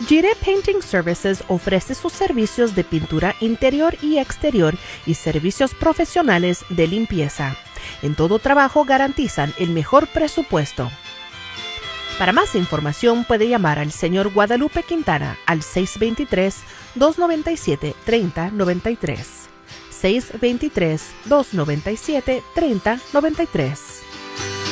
Gire Painting Services ofrece sus servicios de pintura interior y exterior y servicios profesionales de limpieza. En todo trabajo garantizan el mejor presupuesto. Para más información puede llamar al señor Guadalupe Quintana al 623-297-3093. 623-297-3093.